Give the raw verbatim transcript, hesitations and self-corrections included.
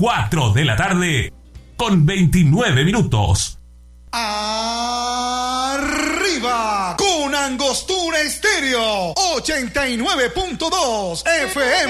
cuatro de la tarde con veintinueve minutos. Arriba con Angostura Estéreo ochenta y nueve punto dos F M.